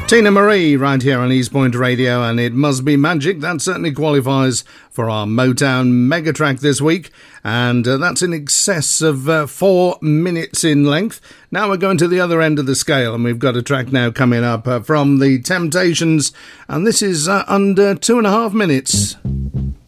Tina Marie right here on East Point Radio, and It Must Be Magic. That certainly qualifies for our Motown mega track this week, and that's in excess of 4 minutes in length. Now we're going to the other end of the scale, and we've got a track now coming up from The Temptations, and this is under 2.5 minutes.